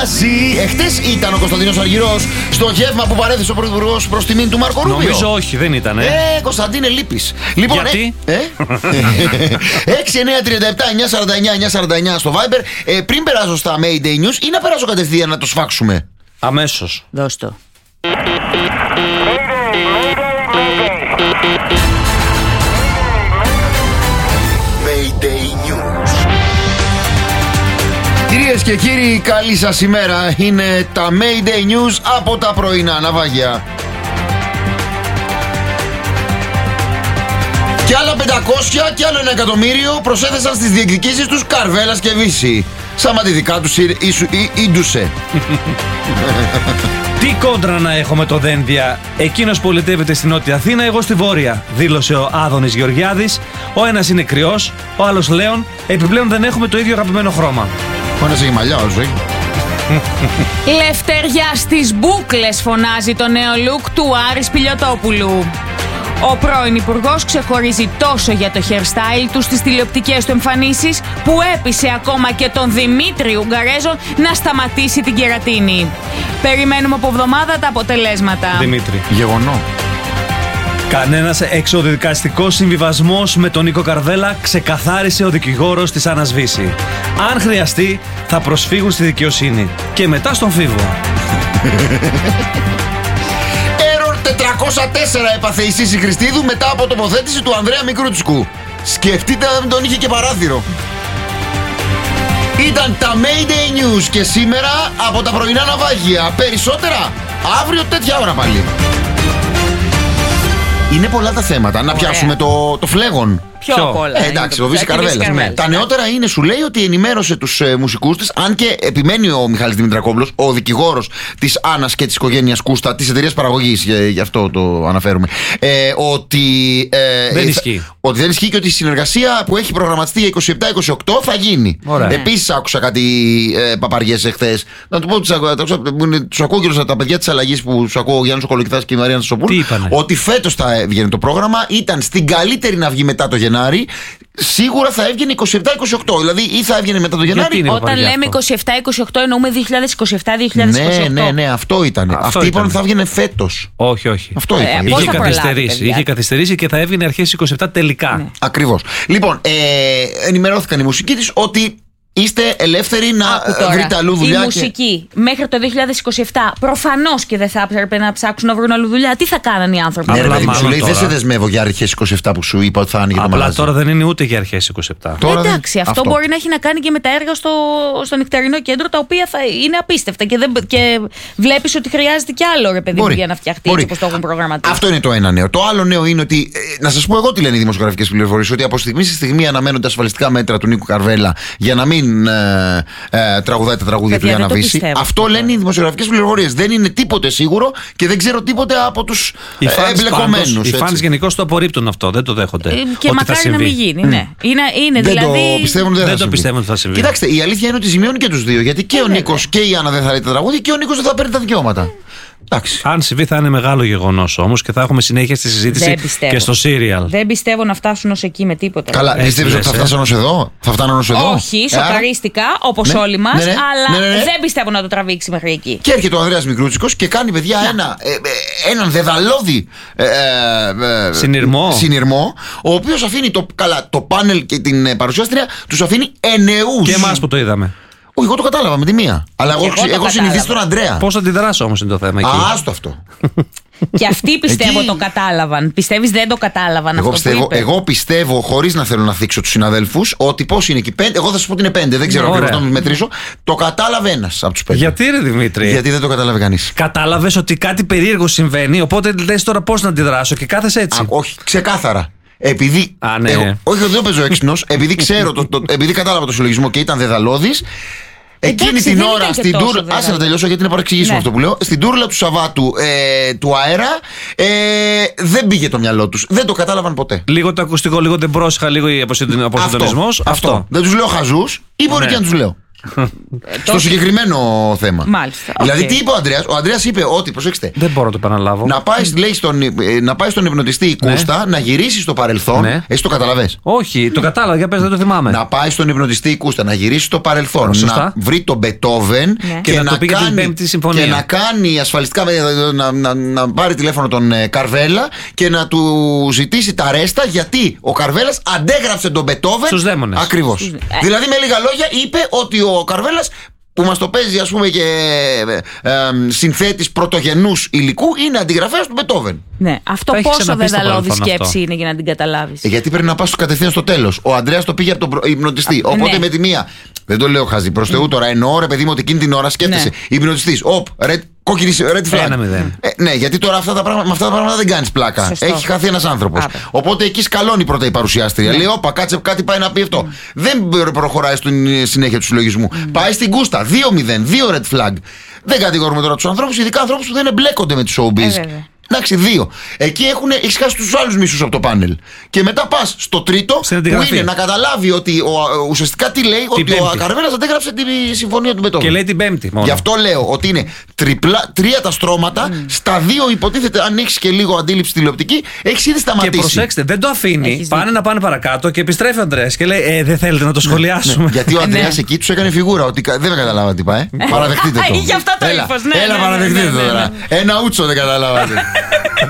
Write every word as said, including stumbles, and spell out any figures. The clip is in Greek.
αλλάζει. Εχθές ήταν ο Κωνσταντίνος Αργυρός στο γεύμα που παρέθεσε ο Πρωθυπουργός προς τιμήν του Μάρκο Ρούμπιο. Νομίζω όχι, δεν ήταν. Ε, ε Κωνσταντίνε, λείπεις. Λοιπόν, γιατί? Ε, ε, έξι εννιά τριάντα επτά εννιά σαράντα εννιά εννιά σαράντα εννιά στο Viber. ε, Πριν περάσω στα Mayday News ή να περάσω κατευθείαν να το σφάξουμε? Αμέσως. Δώσ' το. Mayday News. Κυρίες και κύριοι, καλή σας ημέρα. Είναι τα Mayday News από τα πρωινά ναυάγια. Και άλλα πεντακόσια και άλλο ένα εκατομμύριο προσέθεσαν στις διεκδικήσεις τους Καρβέλας και Βύση. Σαματιδικά τους ίντουσε. Τι κόντρα να έχω με το Δένδια? Εκείνος πολιτεύεται στην Νότια Αθήνα, εγώ στη Βόρεια, δήλωσε ο Άδωνης Γεωργιάδης. Ο ένας είναι κρυός, ο άλλος Λέων. Επιπλέον δεν έχουμε το ίδιο αγαπημένο χρώμα. Ο ένας έχει μαλλιά, ο ζωή. Λευτεριά στις μπούκλες, φωνάζει το νέο look του Άρη Σπηλιωτόπουλου. Ο πρώην υπουργός ξεχωρίζει τόσο για το hairstyle του στις τηλεοπτικές του εμφανίσεις που έπεισε ακόμα και τον Δημήτρη Ουγγαρέζο να σταματήσει την κερατίνη. Περιμένουμε από εβδομάδα τα αποτελέσματα. Δημήτρη. Γεγονό. Κανένας εξοδικαστικός συμβιβασμός με τον Νίκο Καρβέλα, ξεκαθάρισε ο δικηγόρος της Άννας Βύση. Αν χρειαστεί θα προσφύγουν στη δικαιοσύνη. Και μετά στον φίβο. τετρακόσια τέσσερα έπαθε η Σύση Χριστίδου μετά από τοποθέτηση του Ανδρέα Μικρούτσικου. Σκεφτείτε αν τον είχε και παράθυρο. Ήταν τα Mayday News και σήμερα από τα πρωινά ναυάγια. Περισσότερα αύριο τέτοια ώρα πάλι. Είναι πολλά τα θέματα. Να πιάσουμε το, το φλέγον. Πιο απ' όλα. Ε, εντάξει, ο Βύση Καρβέλας. Ναι. Τα νεότερα είναι, σου λέει, ότι ενημέρωσε τους ε, μουσικούς της, αν και επιμένει ο Μιχάλης Δημητρακόπουλος, ο δικηγόρος της Άννας και της οικογένειας Κούστα, της εταιρείας παραγωγής, ε, γι' αυτό το αναφέρουμε, ε, ότι, ε, δεν ε, ισχύει. θα, ότι δεν ισχύει και ότι η συνεργασία που έχει προγραμματιστεί για είκοσι επτά είκοσι οκτώ θα γίνει. Επίσης, άκουσα κάτι ε, παπαριές εχθές. Να του πω, τους ακούω και τα παιδιά της αλλαγής που τους ακούω, ο Γιάννης Κολοκυθάς και η Μαρία Νασοπούλου, ότι φέτος θα έβγαινε το πρόγραμμα, ήταν στην καλύτερη να βγει μετά το Γενάρη. Σίγουρα θα έβγαινε είκοσι επτά είκοσι οκτώ, δηλαδή ή θα έβγαινε μετά το Γενάρη. Όταν λέμε είκοσι επτά είκοσι οκτώ εννοούμε δύο χιλιάδες είκοσι επτά δύο χιλιάδες είκοσι οκτώ. Ναι, ναι, ναι, αυτό ήταν. Αυτοί είπαν ότι θα έβγαινε φέτος. Όχι, όχι. Αυτό ήταν. Ε, είχε, καθυστερήσει, είχε καθυστερήσει και θα έβγαινε αρχές είκοσι επτά τελικά. Ναι. Ακριβώς. Λοιπόν, ε, ενημερώθηκαν οι μουσικοί της ότι είστε ελεύθεροι να βρείτε αλλού δουλειά. Η μουσική και... μέχρι το δύο χιλιάδες είκοσι επτά προφανώς και δεν θα έπρεπε να ψάξουν να βρουν αλλού δουλειά. Τι θα κάνανε οι άνθρωποι? Ναι, δηλαδή, σου λέει δεν σε δεσμεύω για αρχές είκοσι επτά που σου είπα ότι θα άνοιγε το μαγαζί. Απλά τώρα δεν είναι ούτε για αρχές είκοσι επτά. Τώρα εντάξει, αυτό, αυτό μπορεί να έχει να κάνει και με τα έργα στο, στο νυχτερινό κέντρο, τα οποία θα είναι απίστευτα και, δεν, και βλέπεις ότι χρειάζεται κι άλλο, ρε παιδί μου, για να φτιαχτεί έτσι όπως το έχουν προγραμματίσει. Αυτό είναι το ένα νέο. Το άλλο νέο είναι ότι, να σας πω εγώ τι λένε οι δημοσιογραφικές πληροφορίες, ότι από στιγμή στη στιγμή αναμένονται ασφαλιστικά μέτρα του Νίκου Καρβέλα για να μην ε, ε, τραγουδάει τα τραγούδια του Γιάννα Βύση. Αυτό λένε οι δημοσιογραφικές πληροφορίες. Δεν είναι τίποτε σίγουρο και δεν ξέρω τίποτε από τους εμπλεκομένους. Οι φανς γενικώς το απορρίπτουν αυτό, δεν το δέχονται. Ε, και ότι μακάρι να μην γίνει. Mm. Ναι. Είναι, είναι δεν δηλαδή... το πιστεύουν, δεν, δεν θα το πιστεύουν ότι θα συμβεί. Κοιτάξτε, η αλήθεια είναι ότι ζημιώνει και τους δύο. Γιατί και ε, ο Νίκος και η Άννα δεν θα λέει τα τραγούδια και ο Νίκος δεν θα παίρνει τα δικαιώματα. Εντάξει. Αν συμβεί θα είναι μεγάλο γεγονός όμως και θα έχουμε συνέχεια στη συζήτηση και στο serial. Δεν πιστεύω να φτάσουν ως εκεί με τίποτα. Καλά, πιστεύεις ότι θα φτάσουν ως εδώ? Θα φτάνουν ως εδώ? Όχι, σοκαρίστηκα όπως ναι, όλοι μας, ναι, ναι, αλλά ναι, ναι, ναι. δεν πιστεύω να το τραβήξει μέχρι εκεί. Και έρχεται ο Ανδρέας Μικρούτσικος και κάνει, παιδιά, ένα, ε, ε, έναν δεδαλώδη ε, ε, συνειρμό. συνειρμό, ο οποίος αφήνει το, καλά, το πάνελ και την παρουσιάστρια, τους αφήνει ενεούς. Και εμάς που το είδαμε. Όχι, εγώ το κατάλαβα με τη μία. Αλλά εγώ, εγώ, εγώ συνηθίσει τον Ανδρέα. Πώς θα αντιδράσω όμως είναι το θέμα εκεί. Α, άστο αυτό. Και αυτοί πιστεύω εκεί... το κατάλαβαν. Πιστεύεις δεν το κατάλαβαν εγώ αυτό πιστεύω, που είπε? Εγώ πιστεύω, χωρίς να θέλω να θίξω τους συναδέλφους, ότι πώς είναι εκεί πέντε. Εγώ θα σου πω ότι είναι πέντε, δεν ξέρω ακριβώς να μετρήσω. Το κατάλαβε ένας από τους πέντε. Γιατί ρε Δημήτρη? Γιατί δεν το κατάλαβε κανείς. Κατάλαβες ότι κάτι περίεργο συμβαίνει, οπότε λες τώρα πώς να αντιδράσω και κάθεσαι έτσι. Α, όχι, ξεκάθαρα. Επειδή. Α, ναι. εγώ, όχι, δεν παίζω έξυπνος, επειδή ξέρω, το, το, επειδή κατάλαβα το συλλογισμό και ήταν δεδαλώδης. Εκείνη εντάξει, την ώρα στην τούρλα. Άσε να τελειώσω γιατί είναι παρεξηγήσουμε, ναι, αυτό που λέω. Στην τούρλα του Σαββάτου ε, του αέρα ε, δεν πήγε το μυαλό τους. Δεν το κατάλαβαν ποτέ. Λίγο το ακουστικό, λίγο δεν πρόσεχα, λίγο ο αποσυντονισμός. Αυτό. αυτό. αυτό. Δεν τους λέω χαζούς ή μπορεί, ναι, και να τους λέω. Στο συγκεκριμένο θέμα. Μάλιστα. Δηλαδή, okay. τι είπε ο Ανδρέας? Ο Ανδρέας είπε ότι, προσέξτε. Δεν μπορώ να το επαναλάβω. Να πάει, λέει, στον, να πάει στον υπνοτιστή η Κούστα, ναι. να γυρίσει στο παρελθόν. Ναι. Εσύ το καταλαβες? Όχι, το κατάλαβα, για πες, δεν το θυμάμαι. Να πάει στον υπνοτιστή η Κούστα, να γυρίσει στο παρελθόν. Σωστά. Να βρει τον Μπετόβεν ναι. και, και να, να, το πει κάνει, την Πέμπτη Συμφωνία. Και να κάνει ασφαλιστικά. Να, να, να πάρει τηλέφωνο τον ε, Καρβέλα και να του ζητήσει τα ρέστα, γιατί ο Καρβέλας αντέγραψε τον Μπετόβεν. Στους δαίμονες. Ακριβώς. Στους... Δηλαδή, με λίγα λόγια, είπε ότι ο Καρβέλας, που μας το παίζει, ας πούμε, και ε, ε, συνθέτης πρωτογενούς υλικού, είναι αντιγραφέας του Μπετόβεν. Ναι, αυτό πόσο δεδαλώδη σκέψη αυτό. Είναι για να την καταλάβεις. Ε, γιατί πρέπει να πας κατευθείαν στο τέλος. Ο Ανδρέας το πήγε από τον υπνοτιστή. Οπότε ναι. με τη μία. Δεν το λέω χαζί. Προς Θεού τώρα. Εννοώ, ρε παιδί μου, ότι εκείνη την ώρα σκέφτεσαι. Ναι. Υπνοτιστής. Οπ, ρε, κόκκινη red flag. Ε, ναι, γιατί τώρα αυτά τα πράγματα, με αυτά τα πράγματα δεν κάνεις πλάκα. Σωστό. Έχει χαθεί ένας άνθρωπος. Άρα. Οπότε εκεί σκαλώνει πρώτα η παρουσιάστρια. Ναι. Λέει, όπα, κάτσε κάτι πάει να πει αυτό. Mm. Δεν προχωράει στην συνέχεια του συλλογισμού. Mm. Πάει στην Κούστα. δύο μηδέν, δύο red flag. Δεν κατηγορούμε τώρα τους ανθρώπους, ειδικά ανθρώπους που δεν εμπλέκονται με τη showbiz. Ε, Εντάξει, δύο. Εκεί έχεις χάσει τους άλλους μισούς από το πάνελ. Και μετά πας στο τρίτο, που είναι να καταλάβει ότι ο, ουσιαστικά τι λέει, την ότι πέμπτη. Ο Καρβέλας αντέγραψε τη συμφωνία του Μπετόβεν. Και λέει την Πέμπτη. Μόνο. Γι' αυτό λέω ότι είναι τριπλά, τρία τα στρώματα. Mm. Στα δύο υποτίθεται, αν έχεις και λίγο αντίληψη τηλεοπτική, έχεις ήδη σταματήσει. Και προσέξτε, δεν το αφήνει. Έχεις πάνε δει. να πάνε παρακάτω και επιστρέφει ο Ανδρέας και λέει, ε, δεν θέλετε να το σχολιάσουμε. Ναι, ναι. Γιατί ο Ανδρέας εκεί του έκανε φιγούρα. Ότι δεν με καταλάβατε τι πάει. Παραδεχτείτε το. Γι' αυτό το ύφος. Έλα, παραδεχτείτε το τώρα. Ένα ούτσο δεν καταλάβατε.